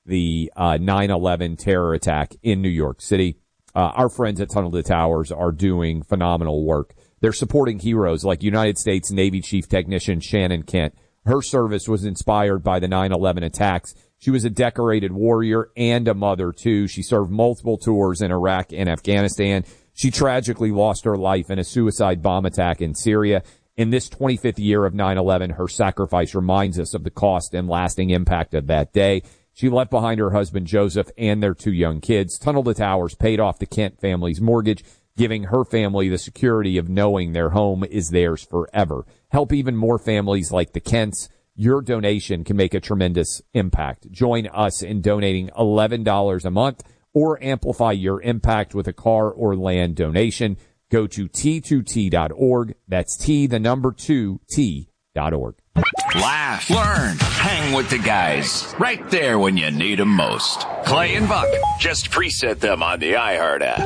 the 9/11 terror attack in New York City. Our friends at Tunnel to Towers are doing phenomenal work. They're supporting heroes like United States Navy Chief Technician Shannon Kent. Her service was inspired by the 9/11 attacks. She was a decorated warrior and a mother, too. She served multiple tours in Iraq and Afghanistan. She tragically lost her life in a suicide bomb attack in Syria. In this 25th year of 9/11, her sacrifice reminds us of the cost and lasting impact of that day. She left behind her husband, Joseph, and their 2 young kids. Tunnel to Towers paid off the Kent family's mortgage, giving her family the security of knowing their home is theirs forever. Help even more families like the Kents. Your donation can make a tremendous impact. Join us in donating $11 a month or amplify your impact with a car or land donation. Go to T2T.org. That's T2T.org. Laugh, learn, hang with the guys. Right there when you need them most. Clay and Buck. Just preset them on the iHeart app.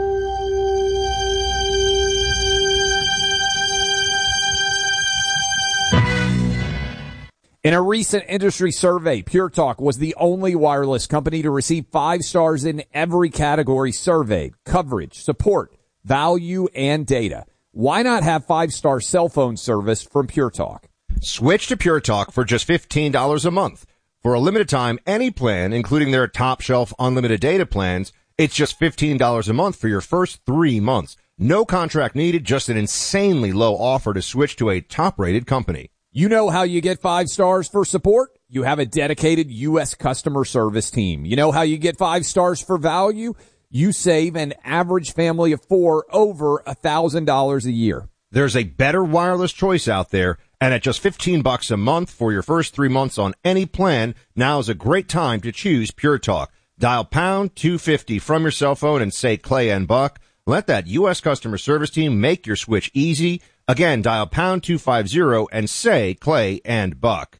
In a recent industry survey, Pure Talk was the only wireless company to receive 5 stars in every category surveyed: coverage, support, value, and data. Why not have 5-star cell phone service from Pure Talk? Switch to Pure Talk for just $15 a month. For a limited time, any plan, including their top shelf unlimited data plans, it's just $15 a month for your first 3 months. No contract needed, just an insanely low offer to switch to a top-rated company. You know how you get 5 stars for support? You have a dedicated U.S. customer service team. You know how you get 5 stars for value? You save an average family of 4 over $1,000 a year. There's a better wireless choice out there, and at just $15 a month for your first 3 months on any plan, now is a great time to choose Pure Talk. Dial pound 250 from your cell phone and say Clay and Buck. Let that U.S. customer service team make your switch easy. Again, dial pound 250 and say Clay and Buck.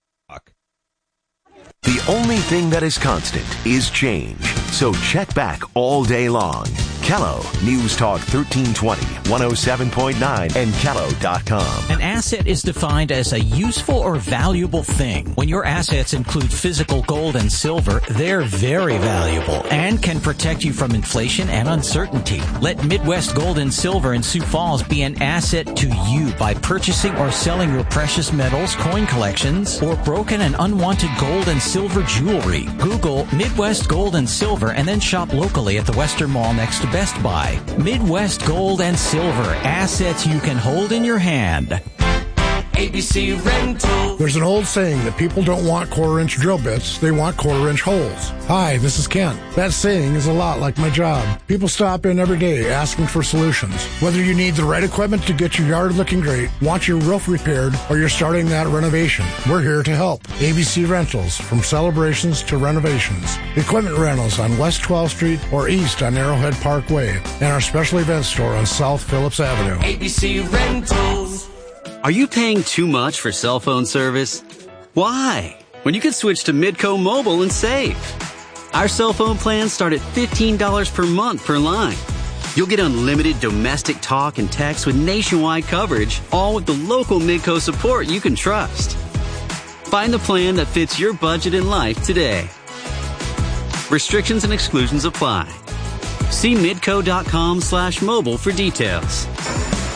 The only thing that is constant is change. So check back all day long. Kello, News Talk 1320, 107.9, and Kello.com. An asset is defined as a useful or valuable thing. When your assets include physical gold and silver, they're very valuable and can protect you from inflation and uncertainty. Let Midwest Gold and Silver in Sioux Falls be an asset to you by purchasing or selling your precious metals, coin collections, or broken and unwanted gold and silver jewelry. Google Midwest Gold and Silver and then shop locally at the Western Mall next to Best Buy. Midwest Gold and Silver, assets you can hold in your hand. ABC Rental. There's an old saying that people don't want quarter-inch drill bits, they want quarter-inch holes. Hi, this is Kent. That saying is a lot like my job. People stop in every day asking for solutions. Whether you need the right equipment to get your yard looking great, want your roof repaired, or you're starting that renovation, we're here to help. ABC Rentals, from celebrations to renovations. Equipment rentals on West 12th Street or east on Arrowhead Parkway, and our special event store on South Phillips Avenue. ABC Rentals. Are you paying too much for cell phone service? Why? When you could switch to Midco Mobile and save. Our cell phone plans start at $15 per month per line. You'll get unlimited domestic talk and text with nationwide coverage, all with the local Midco support you can trust. Find the plan that fits your budget and life today. Restrictions and exclusions apply. See midco.com/mobile for details.